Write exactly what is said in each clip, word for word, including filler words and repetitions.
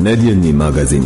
Nedjeljni magazin.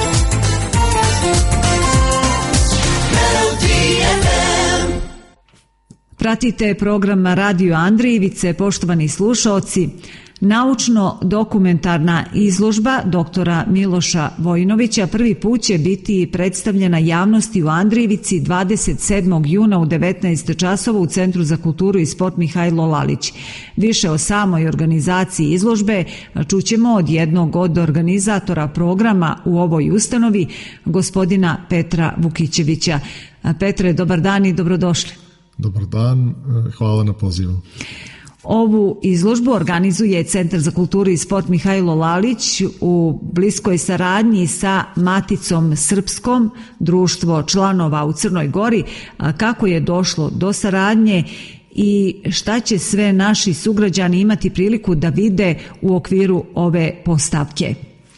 Pratite program Radio Andrijevice, poštovani slušaoci. Naučno-dokumentarna izložba doktora Miloša Vojinovića prvi put će biti predstavljena javnosti u Andrijevici dvadeset sedmog juna u devetnaest časova u Centru za kulturu i sport Mihajlo Lalić. Više o samoj organizaciji izložbe čućemo od jednog od organizatora programa u ovoj ustanovi, gospodina Petra Vukićevića. Petre, dobar dan i dobrodošli. Dobar dan, hvala na pozivu. Ovu izložbu organizuje Centar za kulturu i sport Mihajlo Lalić u bliskoj saradnji sa Maticom Srpskom, društvo članova u Crnoj Gori. Kako je došlo do saradnje i šta će sve naši sugrađani imati priliku da vide u okviru ove postavke?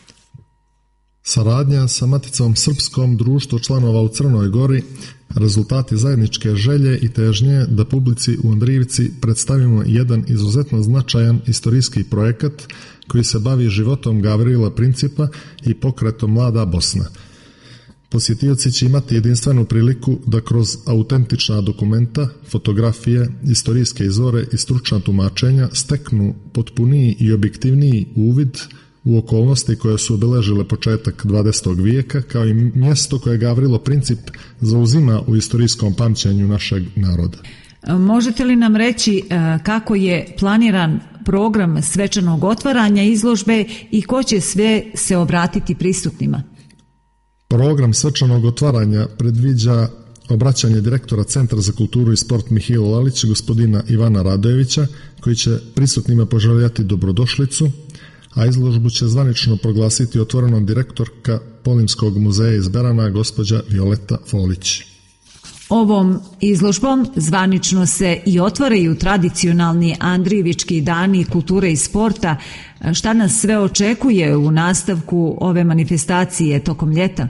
Saradnja sa Maticom Srpskom, društvo članova u Crnoj Gori, rezultat je zajedničke želje i težnje da publici u Andrijevici predstavimo jedan izuzetno značajan istorijski projekat koji se bavi životom Gavrila Principa i pokretom Mlada Bosna. Posjetioci će imati jedinstvenu priliku da kroz autentična dokumenta, fotografije, istorijske izvore i stručna tumačenja steknu potpuniji i objektivniji uvid u okolnosti koje su obeležile početak dvadesetog vijeka, kao i mjesto koje Gavrilo Princip zauzima u istorijskom pamćenju našeg naroda. Možete li nam reći kako je planiran program svečanog otvaranja izložbe i ko će sve se obratiti prisutnima? Program svečanog otvaranja predviđa obraćanje direktora Centra za kulturu i sport Mihajlo Lalić, gospodina Ivana Radojevića, koji će prisutnima poželjeti dobrodošlicu, a izložbu će zvanično proglasiti otvorenom direktorka Polimskog muzeja iz Berana, gospođa Violeta Folić. Ovom izložbom zvanično se i otvaraju tradicionalni Andrijevički dani kulture i sporta. Šta nas sve očekuje u nastavku ove manifestacije tokom ljeta?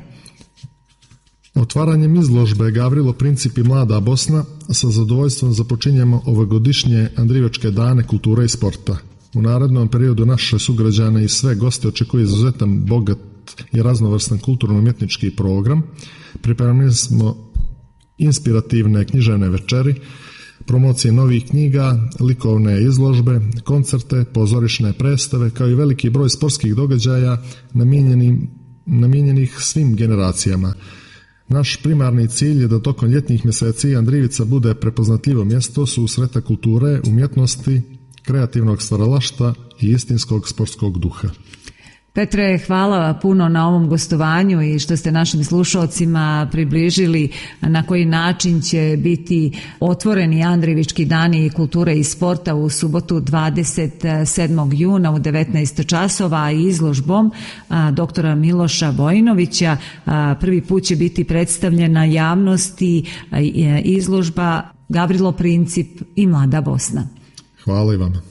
Otvaranjem izložbe Gavrilo Princip i Mlada Bosna sa zadovoljstvom započinjemo ovogodišnje Andrijevičke dane kulture i sporta. U narednom periodu naše sugrađane i sve goste očekuje izuzetan, bogat i raznovrstan kulturno-umjetnički program. Pripremili smo inspirativne književne večeri, promocije novih knjiga, likovne izložbe, koncerte, pozorišne predstave, kao i veliki broj sportskih događaja namijenjenih svim generacijama. Naš primarni cilj je da tokom ljetnih mjeseci Andrijevica bude prepoznatljivo mjesto susreta kulture, umjetnosti, kreativnog stvaralaštva i istinskog sportskog duha. Petre, hvala puno na ovom gostovanju i što ste našim slušalcima približili na koji način će biti otvoreni Andrijevički dani kulture i sporta u subotu dvadeset sedmog juna u devetnaest časova izložbom doktora Miloša Vojinovića. Prvi put će biti predstavljena javnosti izložba Gavrilo Princip i Mlada Bosna. Hvala i vama.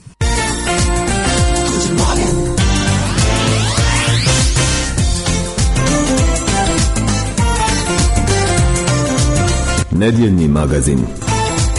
Nedjeljni magazin.